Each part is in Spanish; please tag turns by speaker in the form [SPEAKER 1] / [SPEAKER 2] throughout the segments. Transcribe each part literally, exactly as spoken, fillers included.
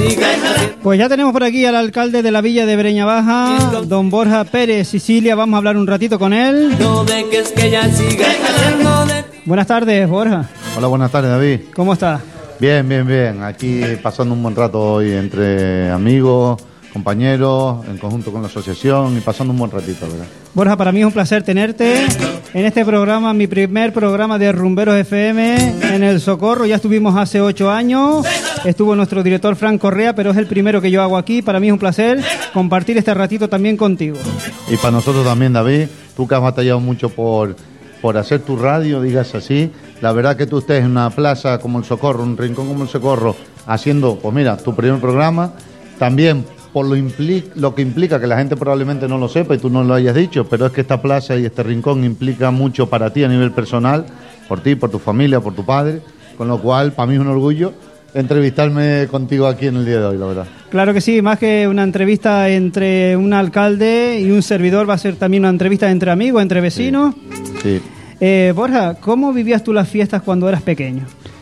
[SPEAKER 1] Pues ya tenemos por aquí al alcalde de la villa de Breña Baja, don Borja Pérez Sicilia. Vamos a hablar un ratito con él. Buenas tardes, Borja.
[SPEAKER 2] Hola, buenas tardes, David.
[SPEAKER 1] ¿Cómo estás?
[SPEAKER 2] Bien, bien, bien. Aquí pasando un buen rato hoy entre amigos, compañeros, en conjunto con la asociación y pasando un buen ratito, ¿verdad?
[SPEAKER 1] Borja, para mí es un placer tenerte en este programa, mi primer programa de Rumberos F M en El Socorro. Ya estuvimos hace ocho años, estuvo nuestro director Fran Correa, pero es el primero que yo hago aquí. Para mí es un placer compartir este ratito también contigo.
[SPEAKER 2] Y para nosotros también, David, tú que has batallado mucho por, por hacer tu radio, digas así, la verdad que tú estés en una plaza como El Socorro, un rincón como El Socorro, haciendo, pues mira, tu primer programa, también por lo, impli- lo que implica, que la gente probablemente no lo sepa y tú no lo hayas dicho, pero es que esta plaza y este rincón implica mucho para ti a nivel personal, por ti, por tu familia, por tu padre, con lo cual para mí es un orgullo entrevistarme contigo aquí en el día de hoy, la verdad.
[SPEAKER 1] Claro que sí, más que una entrevista entre un alcalde y un servidor, va a ser también una entrevista entre amigos, entre vecinos.
[SPEAKER 2] Sí. sí.
[SPEAKER 1] Eh, Borja, ¿cómo vivías tú las fiestas cuando eras pequeño?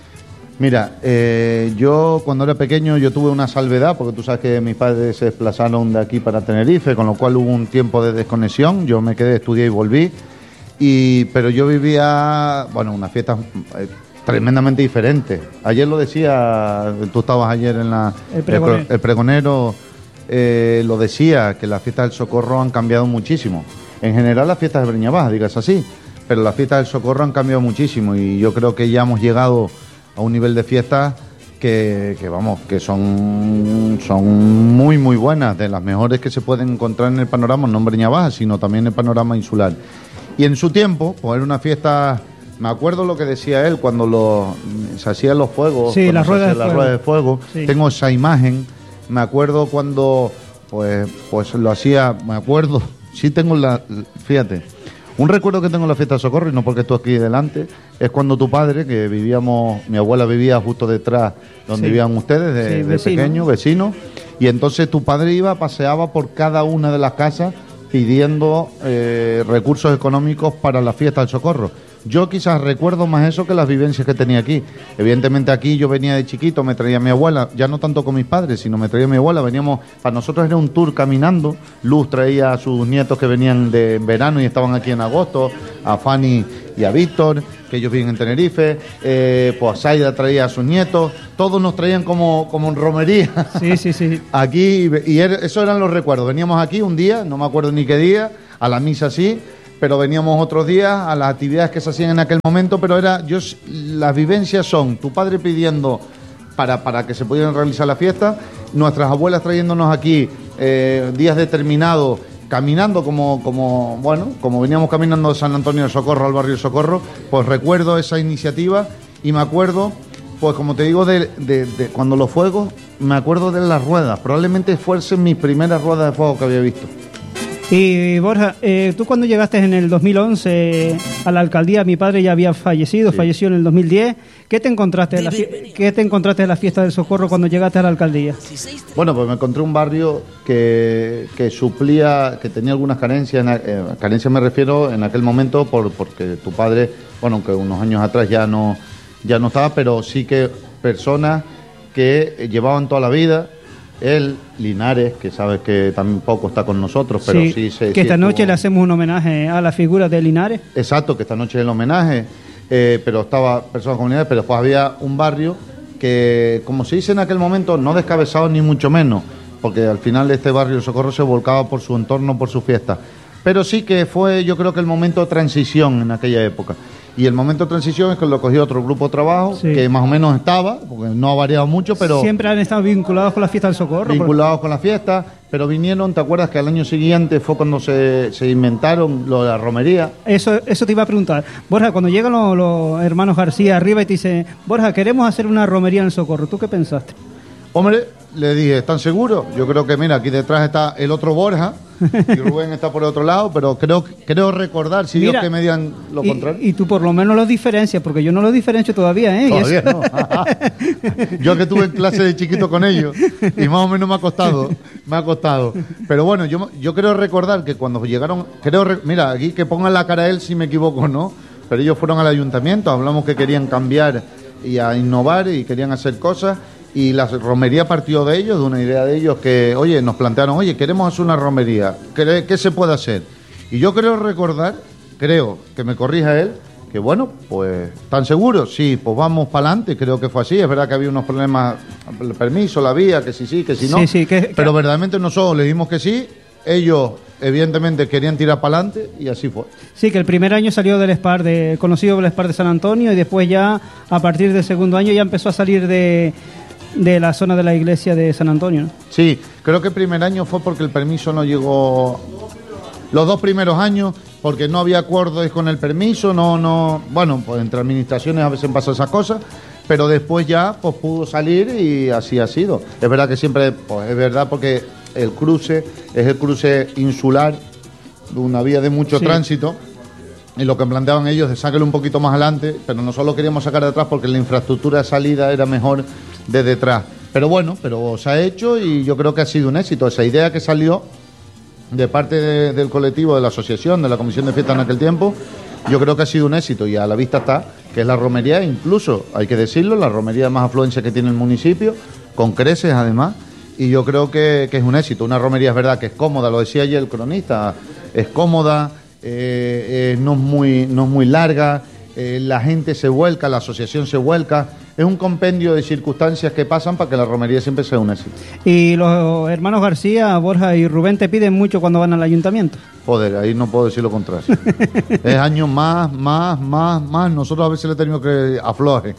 [SPEAKER 2] Mira, eh, yo cuando era pequeño yo tuve una salvedad, porque tú sabes que mis padres se desplazaron de aquí para Tenerife, con lo cual hubo un tiempo de desconexión, yo me quedé, estudié y volví, y, pero yo vivía, bueno, unas fiestas eh, tremendamente diferentes. Ayer lo decía, tú estabas ayer en la...
[SPEAKER 1] El pregonero.
[SPEAKER 2] El, el pregonero eh, lo decía, que las fiestas del Socorro han cambiado muchísimo. En general las fiestas de Breña Baja, digas así, pero las fiestas del Socorro han cambiado muchísimo y yo creo que ya hemos llegado a un nivel de fiestas que, que vamos, que son, son muy muy buenas, de las mejores que se pueden encontrar en el panorama, no en Breña Baja, sino también en el panorama insular. Y en su tiempo, pues era una fiesta, me acuerdo lo que decía él cuando lo, se hacían los fuegos,
[SPEAKER 1] sí, las ruedas de,
[SPEAKER 2] las ruedas de fuego,
[SPEAKER 1] sí.
[SPEAKER 2] Tengo esa imagen, me acuerdo cuando pues, pues lo hacía, me acuerdo, sí tengo la, fíjate, un recuerdo que tengo en la fiesta de Socorro, y no porque estoy aquí delante, es cuando tu padre, que vivíamos, mi abuela vivía justo detrás donde sí. vivían ustedes, de, sí, de pequeño, vecino, y entonces tu padre iba, paseaba por cada una de las casas pidiendo eh, recursos económicos para la fiesta del Socorro. Yo quizás recuerdo más eso que las vivencias que tenía aquí. Evidentemente aquí yo venía de chiquito, me traía mi abuela, ya no tanto con mis padres, sino me traía mi abuela, veníamos, para nosotros era un tour caminando. Luz traía a sus nietos que venían de verano y estaban aquí en agosto, a Fanny y a Víctor, que ellos viven en Tenerife, eh, pues Saida traía a sus nietos, todos nos traían como, como en romería.
[SPEAKER 1] Sí, sí, sí.
[SPEAKER 2] Aquí, y er, esos eran los recuerdos. Veníamos aquí un día, no me acuerdo ni qué día, a la misa sí, pero veníamos otros días a las actividades que se hacían en aquel momento, pero era, yo, las vivencias son tu padre pidiendo para, para que se pudieran realizar la fiesta, nuestras abuelas trayéndonos aquí eh, días determinados, caminando como, como, bueno, como veníamos caminando de San Antonio de Socorro al barrio Socorro, pues recuerdo esa iniciativa y me acuerdo, pues como te digo, de, de, de cuando los fuegos, me acuerdo de las ruedas, probablemente fuesen mis primeras ruedas de fuego que había visto.
[SPEAKER 1] Y Borja, eh, tú cuando llegaste en el dos mil once a la alcaldía, mi padre ya había fallecido, sí. falleció en el dos mil diez. ¿Qué te encontraste de la fie- ¿Qué te encontraste de la fiesta del Socorro cuando llegaste a la alcaldía?
[SPEAKER 2] Bueno, pues me encontré un barrio que, que suplía, que tenía algunas carencias, eh, carencias me refiero en aquel momento por, porque tu padre, bueno, aunque unos años atrás ya no, ya no estaba, pero sí que personas que llevaban toda la vida. Él, Linares, que sabes que tampoco está con nosotros, pero sí, sí se...
[SPEAKER 1] Que
[SPEAKER 2] sí
[SPEAKER 1] esta
[SPEAKER 2] estuvo...
[SPEAKER 1] noche le hacemos un homenaje a la figura de Linares.
[SPEAKER 2] Exacto, que esta noche es el homenaje, eh, pero estaba personas con Linares, pero después había un barrio que, como se dice en aquel momento, no descabezado ni mucho menos, porque al final este barrio de Socorro se volcaba por su entorno, por su fiesta. Pero sí que fue, yo creo que el momento de transición en aquella época. Y el momento de transición es que lo cogió otro grupo de trabajo, sí. que más o menos estaba, porque no ha variado mucho, pero...
[SPEAKER 1] Siempre han estado vinculados con la fiesta del Socorro.
[SPEAKER 2] Vinculados con la fiesta, pero vinieron, ¿te acuerdas que al año siguiente fue cuando se, se inventaron lo de la romería?
[SPEAKER 1] Eso eso te iba a preguntar. Borja, cuando llegan los, los hermanos García arriba y te dicen, Borja, queremos hacer una romería en el Socorro, ¿tú qué pensaste?
[SPEAKER 2] Hombre, le dije, ¿están seguros? Yo creo que, mira, aquí detrás está el otro Borja y Rubén está por el otro lado, pero creo creo recordar, si mira, Dios que me digan lo
[SPEAKER 1] y,
[SPEAKER 2] contrario.
[SPEAKER 1] Y tú por lo menos los diferencias, porque yo no los diferencio todavía, ¿eh?
[SPEAKER 2] Todavía no. Yo que tuve en clase de chiquito con ellos y más o menos me ha costado, me ha costado. Pero bueno, yo yo creo recordar que cuando llegaron, creo, mira, aquí que pongan la cara a él si me equivoco, ¿no? Pero ellos fueron al ayuntamiento, hablamos que querían cambiar y a innovar y querían hacer cosas. y la romería partió de ellos, de una idea de ellos que, oye, nos plantearon, oye, queremos hacer una romería, ¿qué, qué se puede hacer? Y yo creo recordar, creo, que me corrija él, que bueno, pues, ¿están seguros? Sí, pues vamos para adelante, creo que fue así. Es verdad que había unos problemas, el permiso, la vía, que sí, sí, que sí, no.
[SPEAKER 1] Sí, sí, que,
[SPEAKER 2] pero
[SPEAKER 1] que...
[SPEAKER 2] verdaderamente nosotros le dimos que sí, ellos evidentemente querían tirar para adelante y así fue.
[SPEAKER 1] Sí, que el primer año salió del SPAR, de, conocido del SPAR de San Antonio, y después ya, a partir del segundo año, ya empezó a salir de, de la zona de la iglesia de San Antonio, ¿no?
[SPEAKER 2] Sí, creo que el primer año fue porque el permiso no llegó... Los dos primeros años, porque no había acuerdos con el permiso, no, no, bueno, pues entre administraciones a veces pasan esas cosas, pero después ya pues pudo salir y así ha sido. Es verdad que siempre, pues es verdad porque el cruce es el cruce insular, una vía de mucho sí. tránsito, y lo que planteaban ellos de sacarlo un poquito más adelante, pero nosotros lo queríamos sacar de atrás porque la infraestructura de salida era mejor de detrás. Pero bueno, pero se ha hecho y yo creo que ha sido un éxito. Esa idea que salió de parte de, del colectivo, de la asociación, de la comisión de fiesta en aquel tiempo, yo creo que ha sido un éxito y a la vista está que es la romería, incluso, hay que decirlo, la romería más afluencia que tiene el municipio, con creces además, y yo creo que, que es un éxito. Una romería es verdad que es cómoda, lo decía ayer el cronista, es cómoda, eh, eh, no, es muy, no es muy larga, eh, la gente se vuelca, la asociación se vuelca. Es un compendio de circunstancias que pasan para que la romería siempre sea un éxito.
[SPEAKER 1] ¿Y los hermanos García, Borja y Rubén te piden mucho cuando van al ayuntamiento?
[SPEAKER 2] Joder, ahí no puedo decir lo contrario. Es años más, más, más, más. Nosotros a veces le tenemos que aflojen.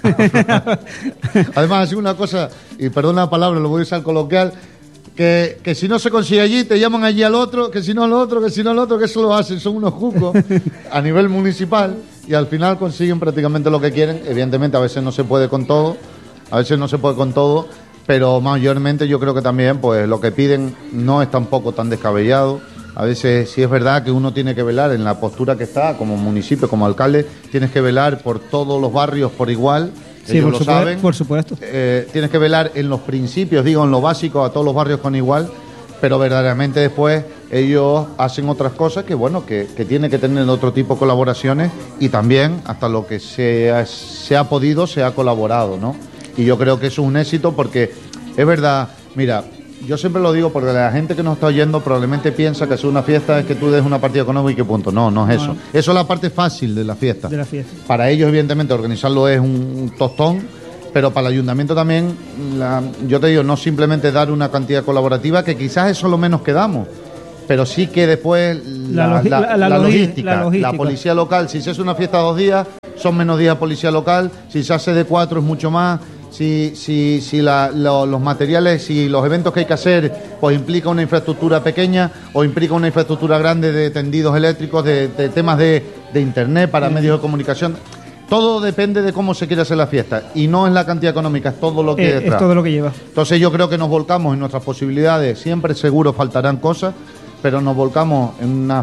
[SPEAKER 2] Además, así una cosa, y perdona la palabra, lo voy a usar coloquial, que, que si no se consigue allí, te llaman allí al otro, que si no al otro, que si no al otro, que eso lo hacen, son unos jucos a nivel municipal. Y al final consiguen prácticamente lo que quieren. Evidentemente a veces no se puede con todo, a veces no se puede con todo, pero mayormente yo creo que también pues lo que piden no es tampoco tan descabellado. A veces sí es verdad que uno tiene que velar en la postura que está, como municipio, como alcalde, tienes que velar por todos los barrios por igual.
[SPEAKER 1] Sí,
[SPEAKER 2] ellos
[SPEAKER 1] por
[SPEAKER 2] lo
[SPEAKER 1] supuesto,
[SPEAKER 2] saben.
[SPEAKER 1] por supuesto.
[SPEAKER 2] Eh, tienes que velar en los principios, digo, en lo básico, a todos los barrios con igual, pero verdaderamente después ellos hacen otras cosas que, bueno, que, que tiene que tener otro tipo de colaboraciones y también hasta lo que se ha, se ha podido se ha colaborado, ¿no? Y yo creo que eso es un éxito porque es verdad, mira, yo siempre lo digo porque la gente que nos está oyendo probablemente piensa que hacer una fiesta es que tú des una partida económica y que punto. No, no es eso.
[SPEAKER 1] No.
[SPEAKER 2] Eso es la parte fácil de la fiesta.
[SPEAKER 1] De la fiesta.
[SPEAKER 2] Para ellos, evidentemente, organizarlo es un tostón, pero para el ayuntamiento también, la, yo te digo, no simplemente dar una cantidad colaborativa, que quizás eso es lo menos que damos, pero sí que después la, la, la, la, la, logística, la logística, la policía local, si se hace una fiesta dos días, son menos días policía local, si se hace de cuatro es mucho más, si, si, si la, lo, los materiales, si los eventos que hay que hacer, pues implica una infraestructura pequeña o implica una infraestructura grande de tendidos eléctricos, de, de temas de, de internet para sí. medios de comunicación. Todo depende de cómo se quiere hacer la fiesta y no es la cantidad económica, es todo lo que
[SPEAKER 1] eh,
[SPEAKER 2] detrás.
[SPEAKER 1] Es todo lo que lleva.
[SPEAKER 2] Entonces yo creo que nos volcamos en nuestras posibilidades, siempre seguro faltarán cosas, pero nos volcamos en una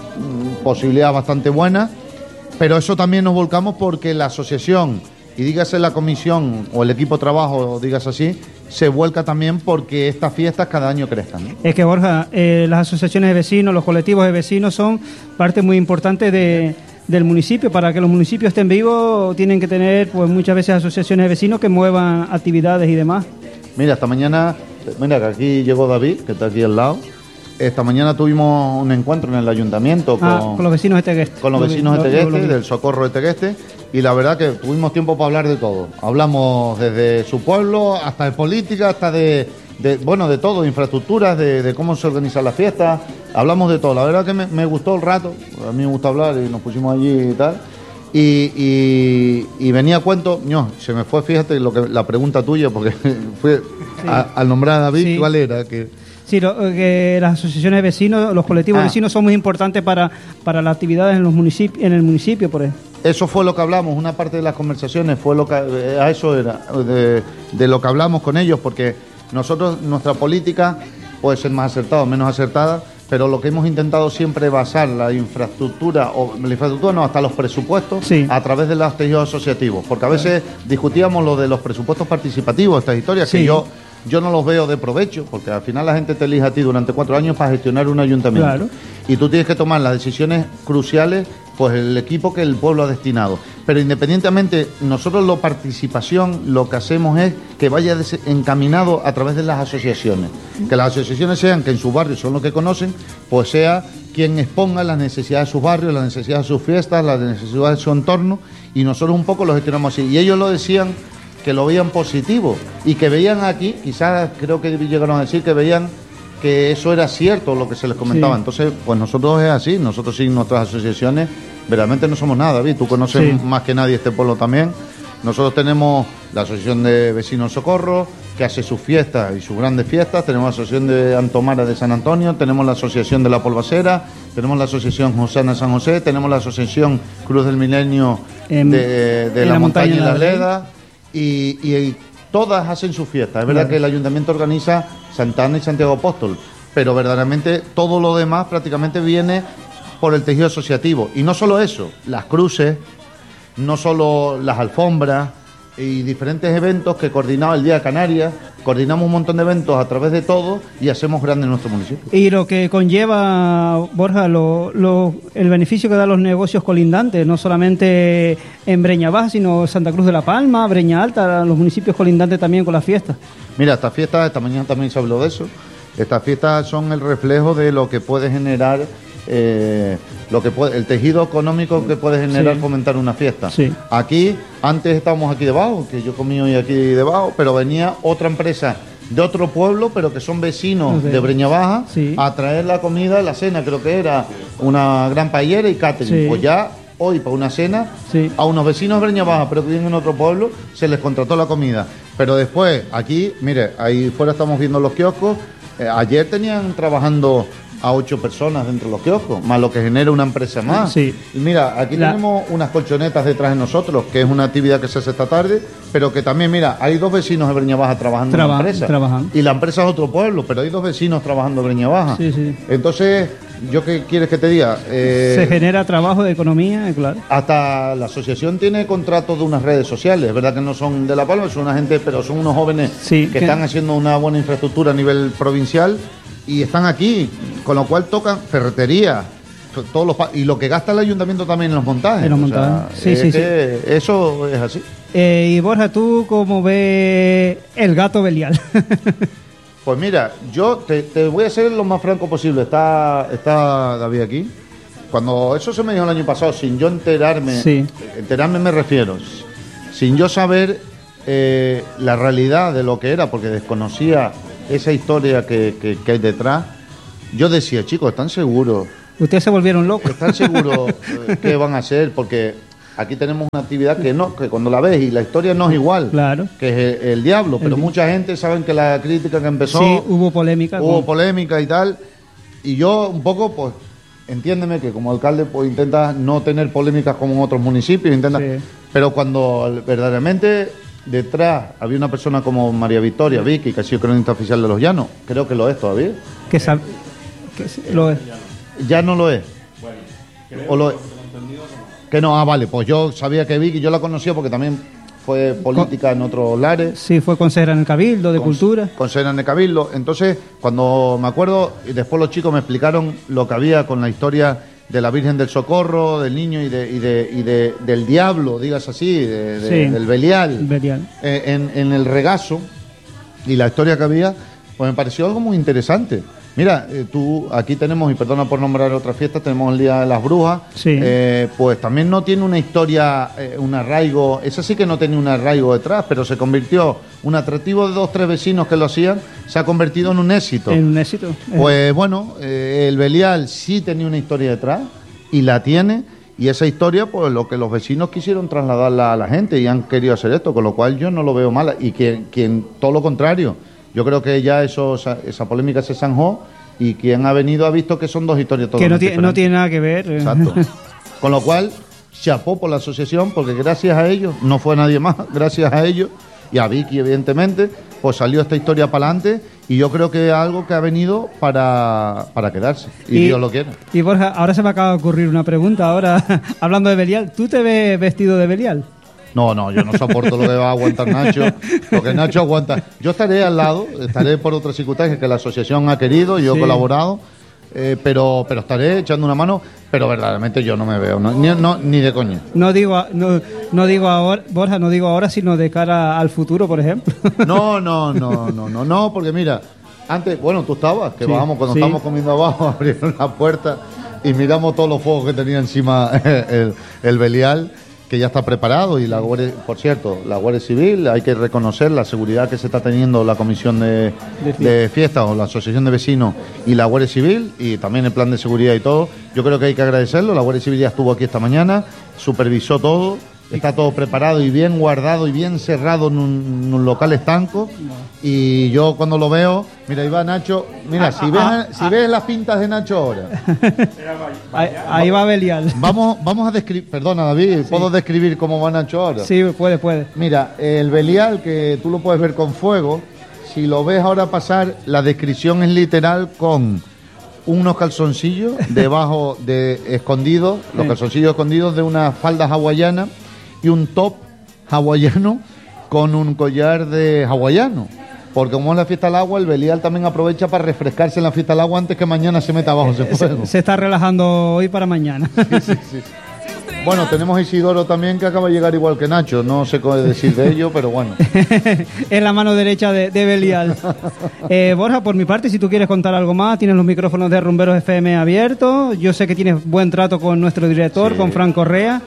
[SPEAKER 2] mm, posibilidad bastante buena, pero eso también nos volcamos porque la asociación, y dígase la comisión o el equipo de trabajo, dígase así, se vuelca también porque estas fiestas cada año crezcan, ¿no?
[SPEAKER 1] Es que, Borja, eh, las asociaciones de vecinos, los colectivos de vecinos son parte muy importante de... del municipio. Para que los municipios estén vivos tienen que tener pues muchas veces asociaciones de vecinos que muevan actividades y demás.
[SPEAKER 2] Mira, esta mañana, mira que aquí llegó David, que está aquí al lado. Esta mañana tuvimos un encuentro en el ayuntamiento con,
[SPEAKER 1] ah, con los vecinos de Tegueste.
[SPEAKER 2] Con los vecinos de Tegueste, del Socorro de Tegueste, y la verdad que tuvimos tiempo para hablar de todo. Hablamos desde su pueblo, hasta de política, hasta de, de bueno, de todo, de infraestructuras, de, de cómo se organizan las fiestas. Hablamos de todo. La verdad que me, me gustó el rato, a mí me gusta hablar y nos pusimos allí y tal. Y, y, y venía a cuento, no, se me fue, fíjate, lo que la pregunta tuya, porque fue sí. a, al nombrar a David, sí. ¿cuál era? Que
[SPEAKER 1] Sí, lo, que las asociaciones de vecinos, los colectivos ah. de vecinos son muy importantes para, para las actividades en los municipios, en el municipio, por ejemplo.
[SPEAKER 2] Eso fue lo que hablamos, una parte de las conversaciones fue lo que a eso era, de, de lo que hablamos con ellos, porque nosotros, nuestra política puede ser más acertada o menos acertada, pero lo que hemos intentado siempre es basar la infraestructura, o la infraestructura no, hasta los presupuestos, sí. a través de los tejidos asociativos, porque a veces discutíamos lo de los presupuestos participativos, estas historias, sí. que yo... Yo no los veo de provecho, porque al final la gente te elige a ti durante cuatro años para gestionar un ayuntamiento. Claro. Y tú tienes que tomar las decisiones cruciales pues el equipo que el pueblo ha destinado. Pero independientemente, nosotros la participación lo que hacemos es que vaya encaminado a través de las asociaciones. Que las asociaciones sean, que en sus barrios son los que conocen, pues sea quien exponga las necesidades de sus barrios, las necesidades de sus fiestas, las necesidades de su entorno, y nosotros un poco los gestionamos así. Y ellos lo decían que lo veían positivo y que veían aquí, quizás creo que llegaron a decir que veían que eso era cierto lo que se les comentaba. Sí. Entonces, pues nosotros es así, nosotros sin nuestras asociaciones verdaderamente no somos nada, David, tú conoces sí. más que nadie este pueblo también. Nosotros tenemos la Asociación de Vecinos Socorro, que hace sus fiestas y sus grandes fiestas, tenemos la Asociación de Antomara de San Antonio, tenemos la Asociación de la Polvacera, tenemos la Asociación Josana San José, tenemos la Asociación Cruz del Milenio en, de, de la, la Montaña y la Leda, y, y todas hacen sus fiestas. Es verdad claro. que el Ayuntamiento organiza Santa Ana y Santiago Apóstol, pero verdaderamente todo lo demás prácticamente viene por el tejido asociativo. Y no solo eso, las cruces, no solo las alfombras y diferentes eventos que coordinamos el Día de Canarias, coordinamos un montón de eventos a través de todo y hacemos grande nuestro municipio.
[SPEAKER 1] Y lo que conlleva, Borja, lo, lo, el beneficio que da a los negocios colindantes, no solamente en Breña Baja, sino Santa Cruz de la Palma, Breña Alta, los municipios colindantes también con las fiestas.
[SPEAKER 2] Mira, estas fiestas, esta mañana también se habló de eso, estas fiestas son el reflejo de lo que puede generar Eh, lo que puede, el tejido económico que puede generar sí. fomentar una fiesta. Sí. Aquí, antes estábamos aquí debajo, que yo comí hoy aquí debajo, pero venía otra empresa de otro pueblo, pero que son vecinos okay. de Breña Baja, sí. a traer la comida, la cena, creo que era una gran paellera y catering. Sí. Pues ya hoy para una cena, sí. a unos vecinos de Breña Baja, pero que viven en otro pueblo, se les contrató la comida. Pero después, aquí, mire, ahí fuera estamos viendo los kioscos, eh, ayer tenían trabajando a ocho personas dentro de los kioscos, más lo que genera una empresa más. Sí. Y mira, aquí la... tenemos unas colchonetas detrás de nosotros, que es una actividad que se hace esta tarde, pero que también, mira, hay dos vecinos de Breña Baja trabajando Traba- en la empresa. Trabajan. Y la empresa es otro pueblo, pero hay dos vecinos trabajando en Breña Baja. Sí, sí. Entonces, ¿yo qué quieres que te diga? Eh,
[SPEAKER 1] se genera trabajo de economía, claro.
[SPEAKER 2] Hasta la asociación tiene contratos de unas redes sociales, es verdad que no son de La Palma, son una gente, pero son unos jóvenes sí, que, que están haciendo una buena infraestructura a nivel provincial y están aquí, con lo cual tocan ferretería, todos los pa- y lo que gasta el ayuntamiento también en los montajes. En los montajes. O sea, sí, sí, sí. Eso es así.
[SPEAKER 1] Eh, y Borja, ¿tú cómo ves el gato Belial?
[SPEAKER 2] Pues mira, yo te, te voy a ser lo más franco posible. Está, está David aquí. Cuando eso se me dijo el año pasado, sin yo enterarme, sí. enterarme me refiero, sin yo saber eh, la realidad de lo que era, porque desconocía esa historia que, que, que hay detrás, yo decía, chicos, ¿están seguros?
[SPEAKER 1] ¿Ustedes se volvieron locos?
[SPEAKER 2] ¿Están seguros eh, qué van a hacer? Porque aquí tenemos una actividad que no, que cuando la ves y la historia no es igual, claro, que es el, el diablo, pero el... mucha gente saben que la crítica que empezó,
[SPEAKER 1] sí, hubo polémica,
[SPEAKER 2] hubo con... polémica y tal, y yo un poco, pues, entiéndeme que como alcalde, pues intenta no tener polémicas como en otros municipios, intenta, sí. pero cuando verdaderamente detrás había una persona como María Victoria Vicky, que ha sido cronista oficial de Los Llanos, creo que lo es todavía.
[SPEAKER 1] Que, sab... que sí, lo es.
[SPEAKER 2] Ya no lo es. Bueno, o lo es. Que no, ah, vale, pues yo sabía que Vicky, yo la conocía porque también fue política en otros lares.
[SPEAKER 1] Sí, fue consejera en el Cabildo de
[SPEAKER 2] Con,
[SPEAKER 1] Cultura.
[SPEAKER 2] Consejera en el Cabildo. Entonces, cuando me acuerdo, y después los chicos me explicaron lo que había con la historia de la Virgen del Socorro, del niño y de y de, y de del diablo, digas así, de, de, sí, del Belial, Belial. Eh, en, en el regazo, y la historia que había, pues me pareció algo muy interesante. Mira, eh, tú, aquí tenemos, y perdona por nombrar otra fiesta, tenemos el Día de las Brujas, sí. eh, pues también no tiene una historia, eh, un arraigo, esa sí que no tenía un arraigo detrás, pero se convirtió, un atractivo de dos, tres vecinos que lo hacían, se ha convertido en un éxito.
[SPEAKER 1] En un éxito.
[SPEAKER 2] Pues bueno, eh, el Belial sí tenía una historia detrás, y la tiene, y esa historia, pues lo que los vecinos quisieron trasladarla a la gente, y han querido hacer esto, con lo cual yo no lo veo mal, y quien, quien todo lo contrario. Yo creo que ya eso, esa, esa polémica se zanjó y quien ha venido ha visto que son dos historias totalmente
[SPEAKER 1] diferentes. Que no, no tiene nada que ver.
[SPEAKER 2] Exacto. Con lo cual, chapó por la asociación, porque gracias a ellos, no fue nadie más, gracias a ellos, y a Vicky evidentemente, pues salió esta historia para adelante y yo creo que es algo que ha venido para, para quedarse, y, y Dios lo quiera.
[SPEAKER 1] Y Borja, ahora se me acaba de ocurrir una pregunta, ahora hablando de Belial, ¿tú te ves vestido de Belial?
[SPEAKER 2] No, no, yo no soporto lo que va a aguantar Nacho, lo que Nacho aguanta. Yo estaré al lado, estaré por otras circunstancias que la asociación ha querido y yo sí. he colaborado, eh, pero pero estaré echando una mano, pero verdaderamente yo no me veo, no, ni, no, ni de coña.
[SPEAKER 1] No digo, no, no digo ahora, Borja, no digo ahora, sino de cara al futuro, por ejemplo.
[SPEAKER 2] No, no, no, no, no, no, porque mira, antes, bueno, tú estabas, que
[SPEAKER 1] Sí,
[SPEAKER 2] bajamos, cuando
[SPEAKER 1] sí.
[SPEAKER 2] estábamos comiendo abajo, abrieron la puerta y miramos todos los fuegos que tenía encima el, el Belial, que ya está preparado, y la Guardia, por cierto, la Guardia Civil, hay que reconocer la seguridad que se está teniendo la Comisión de,
[SPEAKER 1] De fiesta.
[SPEAKER 2] de Fiestas o la Asociación de Vecinos y la Guardia Civil, y también el plan de seguridad y todo. Yo creo que hay que agradecerlo. La Guardia Civil ya estuvo aquí esta mañana, supervisó todo, está todo preparado y bien guardado y bien cerrado en un, en un local estanco. Y yo cuando lo veo, mira, ahí va Nacho, mira, si ves,
[SPEAKER 1] ah,
[SPEAKER 2] si ves las pintas de Nacho ahora.
[SPEAKER 1] Ahí, ahí va Belial.
[SPEAKER 2] Vamos, vamos a describir, perdona David, ¿puedo describir cómo va Nacho ahora?
[SPEAKER 1] Sí, puede, puede.
[SPEAKER 2] Mira, el Belial, que tú lo puedes ver con fuego, si lo ves ahora pasar, la descripción es literal con unos calzoncillos debajo de escondidos, los
[SPEAKER 1] Sí.
[SPEAKER 2] calzoncillos escondidos de unas faldas hawaianas y un top hawaiano con un collar de hawaiano. Porque como es la fiesta del agua, el Belial también aprovecha para refrescarse en la fiesta del agua antes que mañana se meta abajo ese fuego.
[SPEAKER 1] Se, se está relajando hoy para mañana.
[SPEAKER 2] Sí, sí. Bueno, tenemos a Isidoro también, que acaba de llegar igual que Nacho. No sé qué decir de ello, pero bueno.
[SPEAKER 1] Es la mano derecha de, de Belial. Eh, Borja, por mi parte, si tú quieres contar algo más, tienes los micrófonos de Rumberos F M abiertos. Yo sé que tienes buen trato con nuestro director,
[SPEAKER 2] Sí.
[SPEAKER 1] con Fran Correa.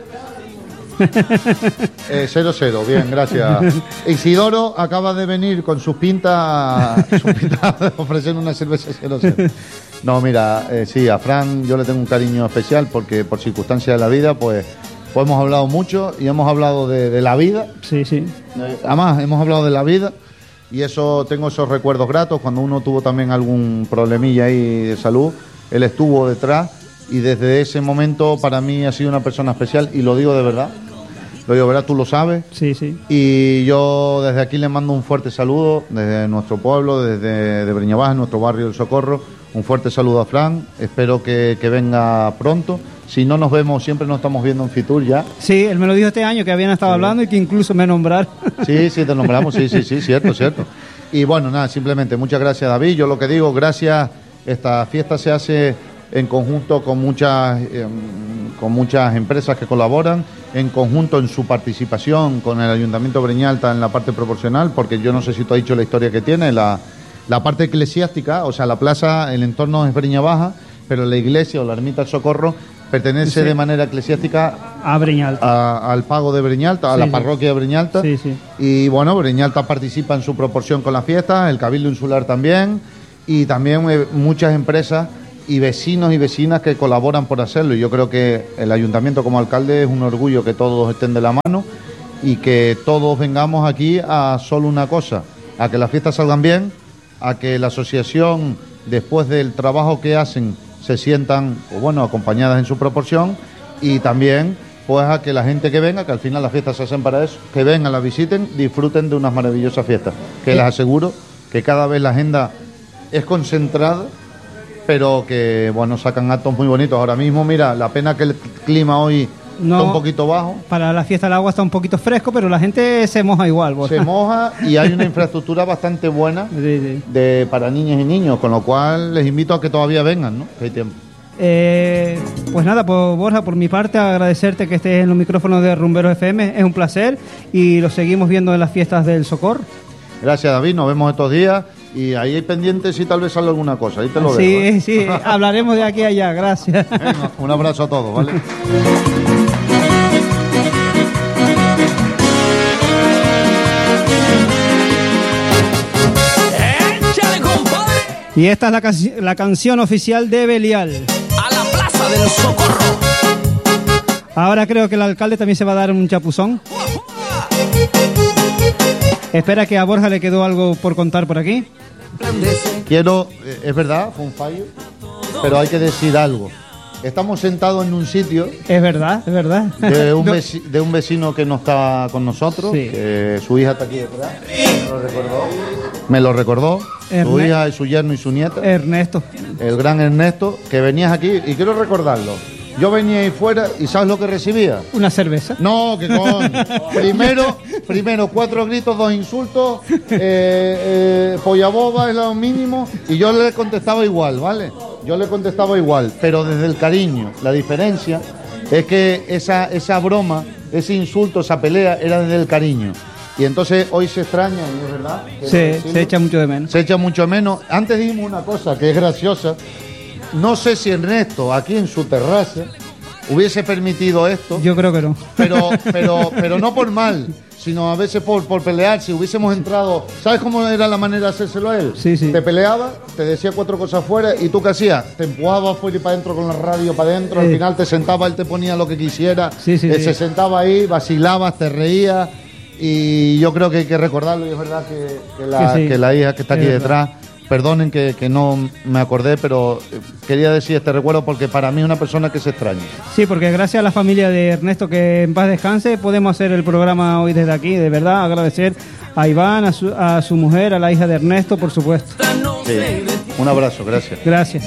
[SPEAKER 2] Eh, cero cero, bien, gracias. Isidoro acaba de venir con sus pintas, sus pintas ofreciendo una cerveza cero cero. No, mira, eh, sí, a Fran yo le tengo un cariño especial porque por circunstancias de la vida, pues, pues hemos hablado mucho y hemos hablado de, de la vida.
[SPEAKER 1] Sí, sí.
[SPEAKER 2] Eh, Además, hemos hablado de la vida y eso, tengo esos recuerdos gratos. Cuando uno tuvo también algún problemilla ahí de salud, él estuvo detrás y desde ese momento para mí ha sido una persona especial y lo digo de verdad. Lo digo de verdad, tú lo sabes.
[SPEAKER 1] Sí, sí.
[SPEAKER 2] Y yo desde aquí le mando un fuerte saludo desde nuestro pueblo, desde de Breñabaja, nuestro barrio del Socorro. Un fuerte saludo a Fran. Espero que, que venga pronto. Si no nos vemos, siempre nos estamos viendo en Fitur ya.
[SPEAKER 1] Sí, él me lo dijo este año que habían estado hablando y que incluso me nombraron.
[SPEAKER 2] Sí, sí, te nombramos, sí, sí, sí, cierto, cierto. Y bueno, nada, simplemente muchas gracias, David. Yo lo que digo, gracias, esta fiesta se hace en conjunto con muchas, eh, con muchas empresas que colaboran, en conjunto en su participación con el Ayuntamiento de Breñalta en la parte proporcional, porque yo no sé si tú has dicho la historia que tiene, la, la parte eclesiástica, o sea, la plaza, el entorno es Breñabaja, pero la iglesia o la ermita del Socorro pertenece
[SPEAKER 1] Sí.
[SPEAKER 2] de manera eclesiástica
[SPEAKER 1] A Breñalta.
[SPEAKER 2] a- al pago de Breñalta, a
[SPEAKER 1] Sí,
[SPEAKER 2] la
[SPEAKER 1] sí.
[SPEAKER 2] parroquia de Breñalta.
[SPEAKER 1] Sí, sí.
[SPEAKER 2] Y bueno, Breñalta participa en su proporción con la fiesta, el Cabildo Insular también, y también eh, muchas empresas y vecinos y vecinas que colaboran por hacerlo. Y yo creo que el ayuntamiento como alcalde es un orgullo que todos estén de la mano y que todos vengamos aquí a solo una cosa, a que las fiestas salgan bien, a que la asociación, después del trabajo que hacen, se sientan, o bueno, acompañadas en su proporción, y también pues a que la gente que venga, que al final las fiestas se hacen para eso, que vengan, las visiten, disfruten de unas maravillosas fiestas, que les aseguro que cada vez la agenda es concentrada, pero que bueno, sacan actos muy bonitos. Ahora mismo, mira, la pena que el clima hoy
[SPEAKER 1] No.
[SPEAKER 2] está un poquito bajo,
[SPEAKER 1] Para la fiesta del agua está un poquito fresco, pero la gente se moja igual, Borja.
[SPEAKER 2] se moja y hay una infraestructura bastante buena
[SPEAKER 1] Sí, sí.
[SPEAKER 2] de para niñas y niños, con lo cual les invito a que todavía vengan, ¿no? Que hay tiempo.
[SPEAKER 1] Eh, pues nada, pues Borja, por mi parte agradecerte que estés en los micrófonos de Rumberos F M, es un placer y lo seguimos viendo en las fiestas del Socorro.
[SPEAKER 2] Gracias, David, nos vemos estos días y ahí hay pendientes si tal vez sale alguna cosa, ahí te lo
[SPEAKER 1] Sí,
[SPEAKER 2] dejo, ¿eh?
[SPEAKER 1] sí, hablaremos de aquí a allá, gracias.
[SPEAKER 2] Venga, un abrazo a todos, ¿vale?
[SPEAKER 3] ¡Échale, compadre!
[SPEAKER 1] Y esta es la, canci- la canción oficial de Belial.
[SPEAKER 3] A la Plaza del Socorro.
[SPEAKER 1] Ahora creo que el alcalde también se va a dar un chapuzón. Espera que a Borja le quedó algo por contar por aquí.
[SPEAKER 2] Quiero, eh, es verdad, fue un fallo, pero hay que decir algo. Estamos sentados en un sitio
[SPEAKER 1] Es verdad, es verdad.
[SPEAKER 2] de un,
[SPEAKER 1] No,
[SPEAKER 2] veci- de un vecino que no está con nosotros,
[SPEAKER 1] Sí.
[SPEAKER 2] que su hija está aquí detrás, me lo recordó, me lo recordó, su
[SPEAKER 1] Erne-
[SPEAKER 2] hija y su yerno y su nieta,
[SPEAKER 1] Ernesto.
[SPEAKER 2] el gran Ernesto, que venías aquí, y quiero recordarlo, yo venía ahí fuera y ¿sabes lo que recibía?
[SPEAKER 1] Una cerveza.
[SPEAKER 2] No, que con. primero, primero cuatro gritos, dos insultos, eh, eh, polla boba es lo mínimo, y yo le contestaba igual, ¿vale? yo le contestaba igual, pero desde el cariño. La diferencia es que esa, esa broma, ese insulto, esa pelea, era desde el cariño. Y entonces hoy se extraña, ¿no es verdad?
[SPEAKER 1] Sí, se echa mucho de menos.
[SPEAKER 2] Se echa mucho menos. Antes dijimos una cosa que es graciosa. No sé si Ernesto, aquí en su terraza, hubiese permitido esto.
[SPEAKER 1] Yo creo que no.
[SPEAKER 2] Pero, pero, pero no por mal, sino a veces por, por pelear. Si hubiésemos entrado... ¿Sabes cómo era la manera de hacérselo a él?
[SPEAKER 1] Sí, sí.
[SPEAKER 2] Te peleaba, te decía cuatro cosas fuera, y tú ¿qué hacías? Te empujaba fuera y para adentro con la radio para adentro,
[SPEAKER 1] Sí.
[SPEAKER 2] al final te sentaba, él te ponía lo que quisiera,
[SPEAKER 1] Sí, sí,
[SPEAKER 2] eh,
[SPEAKER 1] sí.
[SPEAKER 2] se sentaba ahí, vacilabas, te reías, y yo creo que hay que recordarlo, y es verdad que, que, la,
[SPEAKER 1] Que sí.
[SPEAKER 2] que la hija que está aquí
[SPEAKER 1] Es
[SPEAKER 2] detrás, perdonen que, que no me acordé, pero eh, quería decir este recuerdo porque para mí es una persona que se extraña.
[SPEAKER 1] Sí, porque gracias a la familia de Ernesto, que en paz descanse, podemos hacer el programa hoy desde aquí. De verdad, agradecer a Iván, a su, a su mujer, a la hija de Ernesto, por supuesto.
[SPEAKER 2] Sí. Un abrazo, gracias.
[SPEAKER 1] Gracias.